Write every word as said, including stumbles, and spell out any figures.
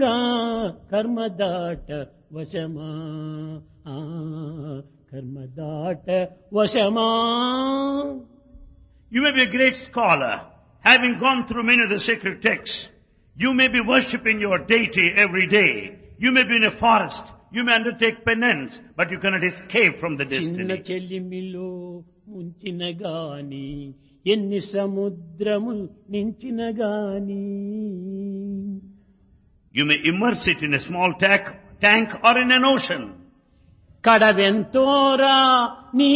జ్ఞానుడా కర్మదాట వశమా ఆ, కర్మదాట వశమా. You may be a great scholar, having gone through many of the sacred texts. You may be worshipping your deity every day. You may be in a forest. You may undertake penance, but you cannot escape from the చిన్న destiny. చెల్లిమిలో ముంచిన గాని ఎన్ని సముద్రములు నించిన గాని. You may immerse it in a small tank, tank or in an ocean. కడవెంతోరా నీ